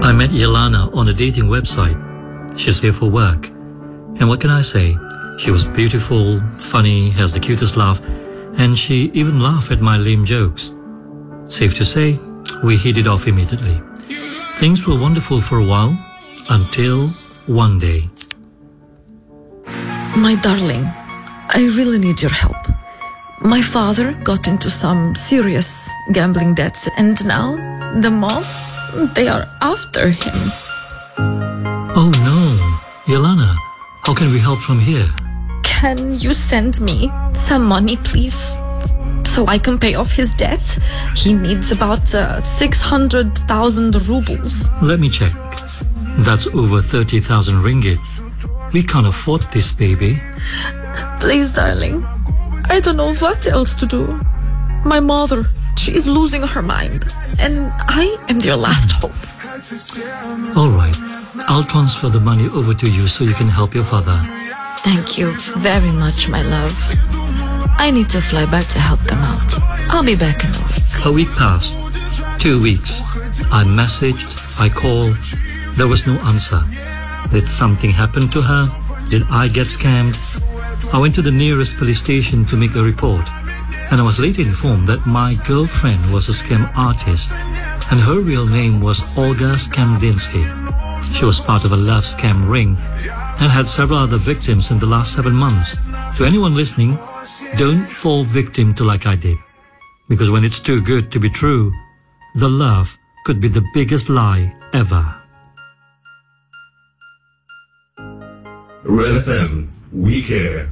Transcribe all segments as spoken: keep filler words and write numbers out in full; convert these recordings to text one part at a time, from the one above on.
I met Yelana on a dating website. She's here for work. And what can I say? She was beautiful, funny, has the cutest laugh, and she even laughed at my lame jokes. Safe to say, we hit it off immediately. Things were wonderful for a while, until one day. My darling, I really need your help. My father got into some serious gambling debts, and now the mob, they are after him. Oh no, Yelana, how can we help from here? Can you send me some money, please? So I can pay off his debt? He needs about uh, six hundred thousand rubles. Let me check. That's over thirty thousand ringgit. We can't afford this, baby. Please, darling. I don't know what else to do. My mother, she is losing her mind. And I am their last hope. All right. I'll transfer the money over to you so you can help your father. Thank you very much, my love. I need to fly back to help them out. I'll be back in a week. A week passed. Two weeks. I messaged, I called. There was no answer. Did something happen to her? Did I get scammed? I went to the nearest police station to make a report, and I was later informed that my girlfriend was a scam artist, and her real name was Olga Skamdinsky. She was part of a love scam ring and had several other victims in the last seven months. To anyone listening, don't fall victim to like I did. Because when it's too good to be true, the love could be the biggest lie ever. Red F M, we care.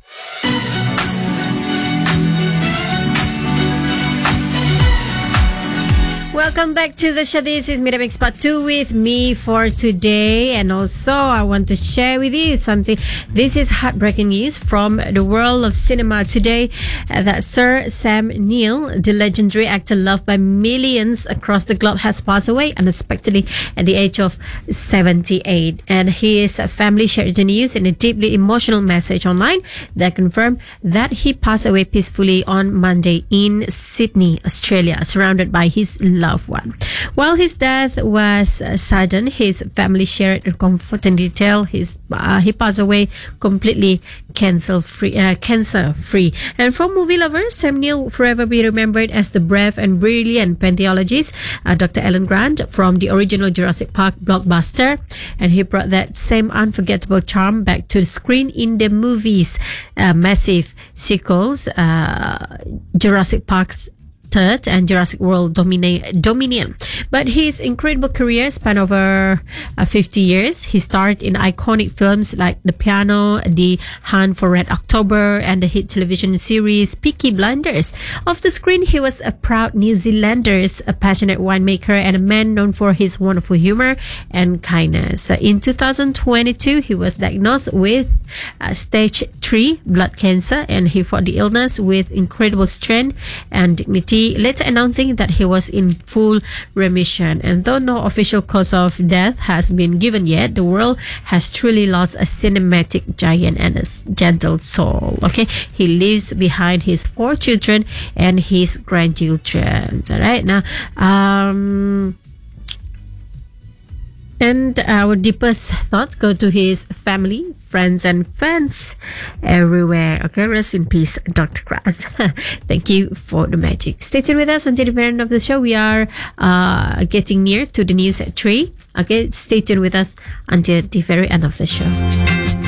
Welcome back to the show. This is Media Mix Part two with me for today. And also, I want to share with you something. This is heartbreaking news from the world of cinema today. Uh, that Sir Sam Neill, the legendary actor loved by millions across the globe, has passed away unexpectedly at the age of seventy-eight. And his family shared the news in a deeply emotional message online that confirmed that he passed away peacefully on Monday in Sydney, Australia, surrounded by his loved one. While his death was uh, sudden, his family shared in comforting detail. His uh, he passed away completely cancer free. Uh, cancer free. And for movie lovers, Sam Neill will forever be remembered as the brave and brilliant paleontologist, uh, Doctor Alan Grant from the original Jurassic Park blockbuster, and he brought that same unforgettable charm back to the screen in the movies, uh, massive sequels, uh, Jurassic Park's Third and Jurassic World Domina- Dominion. But his incredible career spanned over uh, fifty years. He starred in iconic films like The Piano, The Hunt for Red October, and the hit television series Peaky Blinders. Off the screen, he was a proud New Zealander, a passionate winemaker, and a man known for his wonderful humor and kindness. In two thousand twenty-two, he was diagnosed with uh, stage three blood cancer, and he fought the illness with incredible strength and dignity, later announcing that he was in full remission. And though no official cause of death has been given yet, the world has truly lost a cinematic giant and a gentle soul. Okay, he leaves behind his four children and his grandchildren. All right, now um and our deepest thought go to his family, friends, and fans everywhere. Okay, rest in peace, Doctor Grant. Thank you for the magic. Stay tuned with us until the very end of the show. We are uh, getting near to the news at three. Okay, stay tuned with us until the very end of the show.